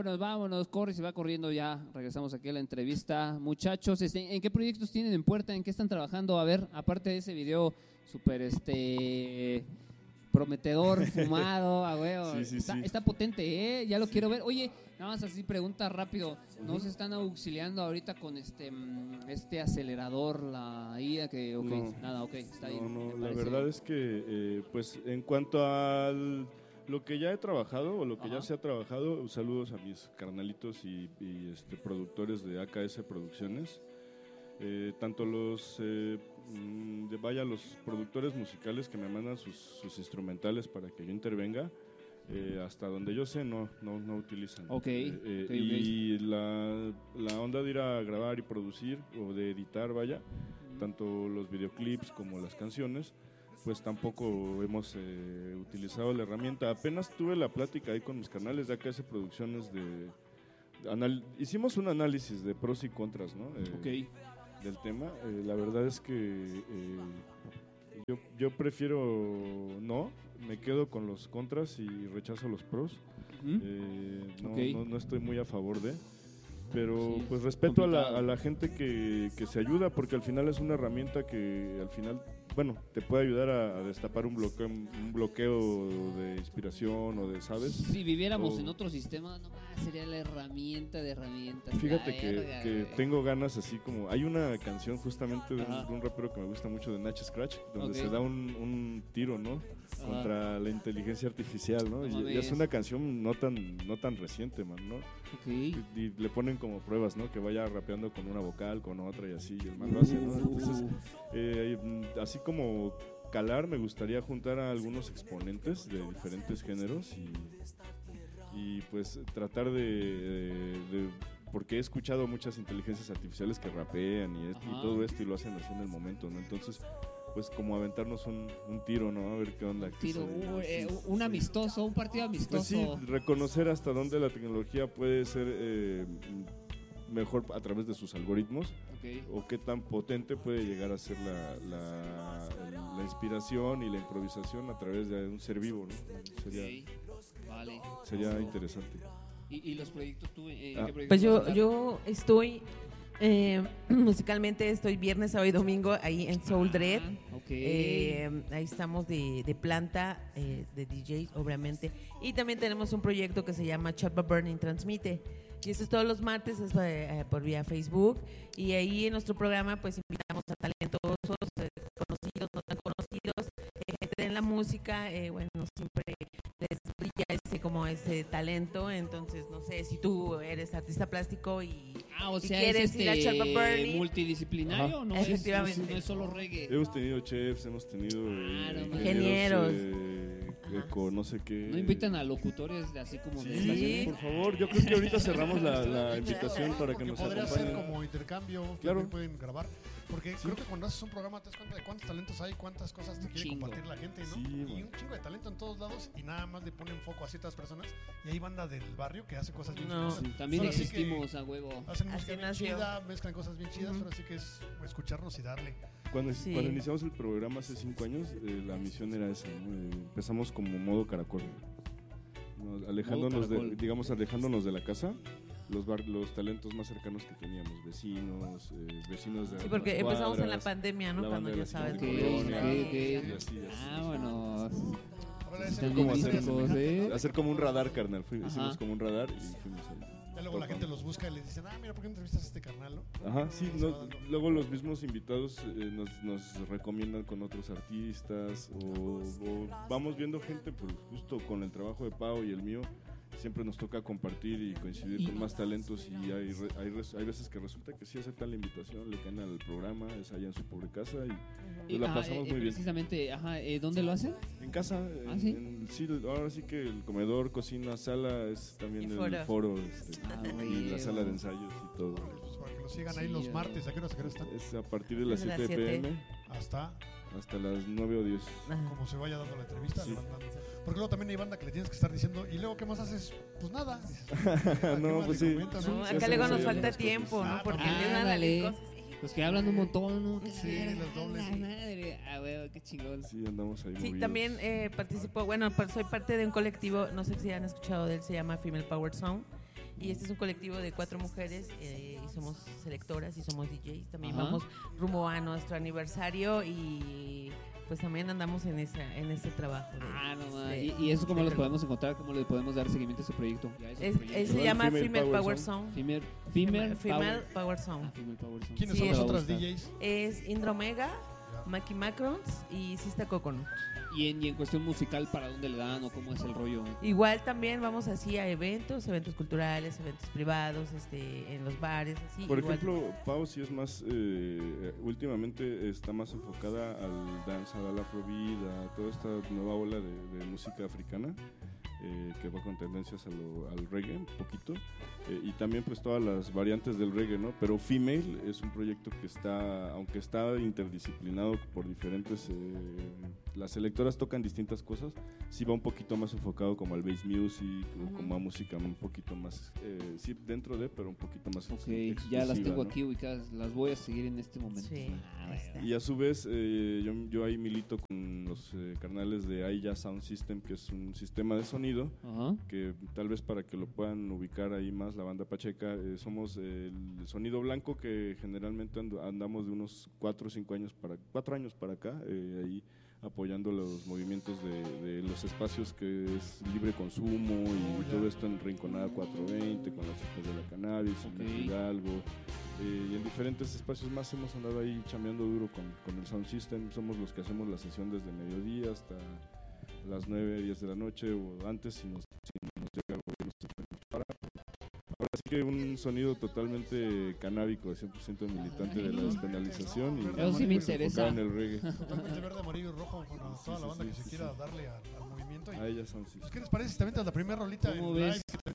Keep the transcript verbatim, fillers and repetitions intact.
vámonos, vámonos, corre, se va corriendo ya. Regresamos aquí a la entrevista. Muchachos, este, ¿en qué proyectos tienen en puerta? ¿En qué están trabajando? A ver, aparte de ese video súper este prometedor, fumado, a huevo. Sí, sí, está, sí. está potente, ¿eh? Ya lo quiero ver. Oye, nada más así, pregunta rápido. ¿No se están auxiliando ahorita con este este acelerador, la I A? Que, ok, No. nada, ok, está ahí. No, no, me la parece. verdad es que, eh, pues, en cuanto al lo que ya he trabajado o lo que Ajá. ya se ha trabajado, saludos a mis carnalitos y, y, este, productores de A K S Producciones. Eh, tanto los, eh, de, vaya, los productores musicales que me mandan sus, sus instrumentales para que yo intervenga, eh, hasta donde yo sé no, no, no utilizan. Ok, Eh, eh, okay, y la, la onda de ir a grabar y producir o de editar, vaya, tanto los videoclips como las canciones, pues tampoco hemos eh, utilizado la herramienta. Apenas tuve la plática ahí con mis canales de A K S Producciones de... Anal- hicimos un análisis de pros y contras, ¿no? Eh, Ok. del tema. Eh, la verdad es que eh, yo, yo prefiero no, me quedo con los contras y rechazo los pros. ¿Mm? Eh, no, Okay. no, no estoy muy a favor de, pero Sí, pues respeto a la, complicado. a la gente que, que se ayuda, porque al final es una herramienta que al final, bueno, te puede ayudar a, a destapar un bloqueo, un bloqueo de inspiración o de, ¿sabes? Si viviéramos O- en otro sistema, no más, sería la herramienta de herramientas. Fíjate La que, verga, que güey. tengo ganas así como... Hay una canción justamente de un, Ajá. de un rapero que me gusta mucho, de Nach Scratch, donde Ok. se da un, un tiro, ¿no? Ajá. Contra la inteligencia artificial, ¿no? No Y, y mames. es una canción no tan, no tan reciente, man, ¿no? Ok. Y, y le ponen como pruebas, ¿no? Que vaya rapeando con una vocal, con otra y así, y el man lo hace, ¿no? Entonces, eh, mm, así como calar, me gustaría juntar a algunos exponentes de diferentes géneros y, y pues tratar de, de- de- porque he escuchado muchas inteligencias artificiales que rapean y, esto, y Ajá. todo esto y lo hacen así en el momento, ¿no? Entonces, pues como aventarnos un, un tiro, ¿no? A ver qué onda. qué Tiro, se- uh, eh, sí, un sí. amistoso, un partido Pues amistoso. sí, reconocer hasta dónde la tecnología puede ser eh, mejor a través de sus algoritmos, Ok. o qué tan potente puede llegar a ser la, la, el- la inspiración y la improvisación a través de un ser vivo, ¿no? Sería, Ok. Vale. sería interesante. ¿Y, y los proyectos tú? eh, Ah. ¿qué proyectos Pues vas a yo, andar? yo estoy eh, musicalmente, estoy viernes, sábado y domingo ahí en Soul Dread. Ah, ok. Eh, ahí estamos de, de planta, eh, de D Js, obviamente. Y también tenemos un proyecto que se llama Chatba Burning Transmite. Y eso es todos los martes, es eh, por vía Facebook. Y ahí en nuestro programa, pues invitamos a talentosos, eh, conocidos, no tan conocidos, eh, gente en la música. Eh, bueno, siempre les brilla ese, como ese talento. Entonces, no sé si tú eres artista plástico y. Ah, o si sea, quieres es ir a este Chatba Burning. multidisciplinario, Ajá. ¿no? Es- Efectivamente. Es, no es solo reggae. Hemos tenido chefs, hemos tenido eh, Claro, ingenieros. eh, Ajá. eco, no sé qué. ¿No invitan a locutores de así como de Sí, estaciones? por favor. Yo creo que ahorita cerramos la, la invitación para que Porque nos podría acompañen. ser como intercambio, que Claro. pueden grabar. Porque creo que cuando haces un programa te das cuenta de cuántos talentos hay, cuántas cosas te Un quiere chingo. compartir la gente, ¿no? Sí, y man. un chingo de talento en todos lados y nada más le ponen foco a ciertas personas. Y hay banda del barrio que hace cosas bien No. chidas. Sí, también Solo así existimos a huevo. que Hacen Así música bien nació. chida, mezclan cosas bien chidas, Ujú. pero sí que es escucharnos y darle. Cuando, Sí. cuando iniciamos el programa hace cinco años, eh, la misión era esa, ¿no? Eh, empezamos como modo caracol, ¿no? Alejándonos de, caracol. digamos, alejándonos de la casa, los bar- los talentos más cercanos que teníamos, vecinos, eh, vecinos de Sí, otras porque empezamos en la cuadras, pandemia, ¿no? la Cuando banda de ya la sabes. siguiente Ok, colonia, ok, ok. y así, así. Vámonos. Ahora Están ese bien como hacer- típicos, ¿eh? Hacer como un radar, carnal. Fui- Ajá. hicimos como un radar y fuimos ahí. Ya luego la gente los busca y les dicen, ah, mira, ¿por qué no entrevistas a este carnal, no? Ajá, sí, Y se no- va dando. luego los mismos invitados eh, nos, nos recomiendan con otros artistas o, o vamos viendo gente, pues justo con el trabajo de Pau y el mío, siempre nos toca compartir y coincidir Y- con más talentos y hay, re- hay, res- hay veces que resulta que sí aceptan la invitación, le caen al programa, es allá en su pobre casa y Y, nos la ah, pasamos eh, muy bien. Precisamente, ajá, eh, ¿dónde lo hacen? En casa, ¿Ah, en- sí? en- sí, ahora sí que el comedor, cocina, sala es también Y el foro. foro este, Ah, y güey. la sala de ensayos y todo. Pues para que los sigan ahí Sí, los yo- martes, ¿a qué hora, a qué hora están? Es a partir de las Desde las siete siete. p m Hasta hasta las nueve o diez. Ajá. como se vaya dando la entrevista. Sí. le van dando. Porque luego también hay banda que le tienes que estar diciendo, ¿y luego qué más haces? Pues nada. ¿A qué No, más pues le sí. comentas, No, Sí, acá hacemos luego ahí nos falta algunas tiempo, cosas. ¿no? Ah, Porque también. empiezan a Ándale. decir cosas. Los que hablan un montón, ¿no? Que Sí, la- los dobles, la sí. madre. Ah, huevo, qué chingón. Sí, andamos ahí Sí, movidos. también eh, participo, bueno, par- soy parte de un colectivo, no sé si han escuchado de él, se llama Female Power Sound. Y este es un colectivo de cuatro mujeres eh, y somos selectoras y somos D Js. También Ajá. vamos rumbo a nuestro aniversario y pues también andamos en esa en ese trabajo. de- Ah, no más. de- ¿Y, y eso cómo de- los podemos encontrar? ¿Cómo le podemos dar seguimiento a ese proyecto? Ya, esos Es- proyectos. es- se Igual llama Female Female Power Power Song. Song. Female, female, Female Power. Power Song. Ah, Female Power Song. ¿Quiénes Sí, son es- las Me va a otras gustar. D Js? Es Indra Omega, Maki Macrons y Sista Coconut. Y en, y en cuestión musical, ¿para dónde le dan o cómo es el rollo? Igual también vamos así a eventos, eventos culturales, eventos privados, este, en los bares, así. Por igual. ejemplo, Pau sí es más, eh, últimamente está más enfocada al dancehall, al afrobeat, a toda esta nueva ola de, de música africana, eh, que va con tendencias a lo- al reggae un poquito, eh, y también pues todas las variantes del reggae, ¿no? Pero Female es un proyecto que está, aunque está interdisciplinado por diferentes, eh, las selectoras tocan distintas cosas, sí va un poquito más enfocado como al bass music, o Ujú. como a música un poquito más, eh, sí dentro de, pero un poquito más Ok, ex- ya las exclusiva, tengo ¿no? aquí ubicadas, las voy a seguir en este momento. Sí, Ah, ahí está. Y a su vez, eh, yo, yo ahí milito con los eh, carnales de Aya Sound System, que es un sistema de sonido, Ajá. que tal vez para que lo puedan ubicar ahí más la banda Pacheca, eh, somos eh, el sonido blanco que generalmente ando- andamos de unos cuatro o cinco años para, cuatro años para acá, eh, ahí apoyando los movimientos de, de los espacios que es libre consumo y Oh, ya. todo esto en Rinconada cuatrocientos veinte con las hijas de la cannabis, Ok. en Hidalgo, eh, y en diferentes espacios más hemos andado ahí chambeando duro con, con el Sound System. Somos los que hacemos la sesión desde mediodía hasta las nueve, diez de la noche o antes si nos, si nos llega algo que nos tenemos para. Ahora sí que un sonido totalmente canábico, cien por ciento militante de la despenalización y Eso sí me enfocado interesa. en el reggae. Totalmente verde, amarillo y rojo con toda Sí, la sí, banda sí, que sí, se sí. quiera darle al, al movimiento. Y, A ella Sound System. pues, ¿qué les parece si te aventas la primera rolita ¿Cómo en ves? live? Que te